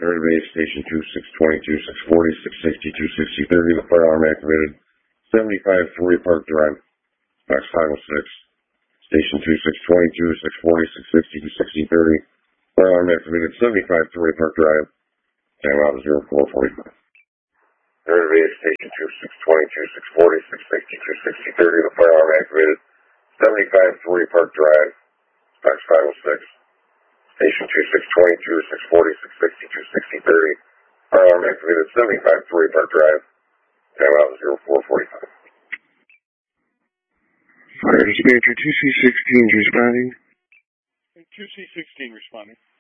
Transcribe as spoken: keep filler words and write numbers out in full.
Air Base Station two six twenty-two, six forty, six sixty, two sixty, thirty, the fire alarm activated. seventy-five Forey Park Drive, box five oh six. Station two six twenty-two, six forty, six sixty, two sixty, thirty, fire alarm activated. seventy-five Forey Park Drive, timeout zero four forty-five. Air Base Station two six twenty-two, six forty, six sixty, two sixty, thirty, the fire alarm activated. seventy-five Forey Park Drive, box five oh six. Station two six twenty-two, six forty, six sixty, two sixty, thirty, fire alarm activated. seventy-five Forey Park Drive, timeout zero four forty-five. Fire dispatcher two C sixteen responding. two C sixteen responding.